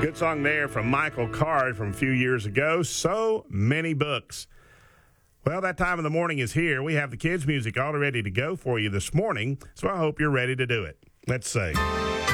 Good song there from Michael Card from a few years ago. So many books. Well, that time of the morning is here. We have the kids' music all ready to go for you this morning, so I hope you're ready to do it. Let's say.